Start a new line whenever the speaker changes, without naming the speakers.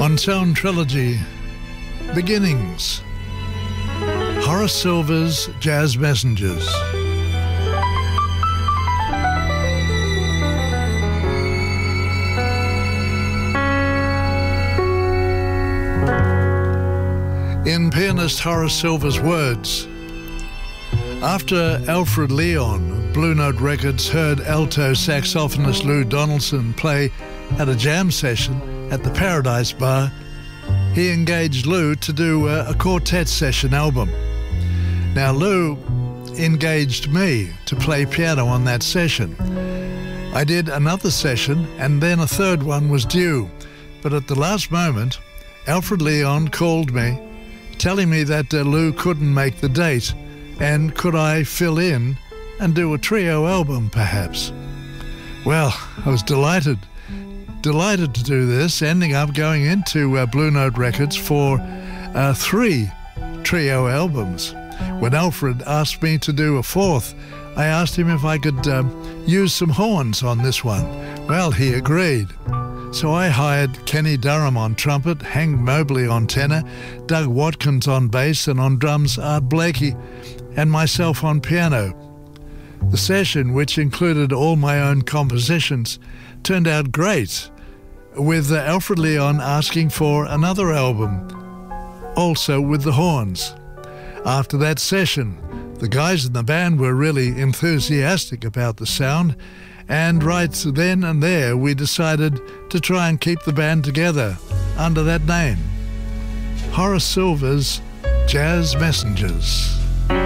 On Sound Trilogy, Beginnings, Horace Silver's Jazz Messengers. In pianist Horace Silver's words, after Alfred Leon of Blue Note Records heard alto saxophonist Lou Donaldson play at a jam session at the Paradise Bar, he engaged Lou to do a quartet session album. Now, Lou engaged me to play piano on that session. I did another session, and then a third one was due. But at the last moment, Alfred Leon called me, telling me that Lou couldn't make the date, and could I fill in and do a trio album, perhaps? Well, I was delighted to do this, ending up going into Blue Note Records for 3 trio albums. When Alfred asked me to do a 4th, I asked him if I could use some horns on this one. Well, he agreed. So I hired Kenny Durham on trumpet, Hank Mobley on tenor, Doug Watkins on bass, and on drums Art Blakey, and myself on piano. The session, which included all my own compositions, turned out great, with Alfred Leon asking for another album, also with the horns. After that session, the guys in the band were really enthusiastic about the sound, and right then and there we decided to try and keep the band together under that name, Horace Silver's Jazz Messengers.